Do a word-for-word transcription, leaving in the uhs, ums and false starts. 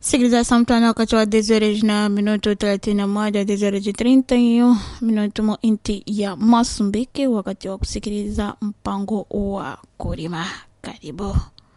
Sikiliza samtana wakati wa dezere na minuto thelathini na moja, dezere trinta hiyo minuto mo inti ya Masumbiki, wakati wa kusikiliza mpango wa kulima. Karibu.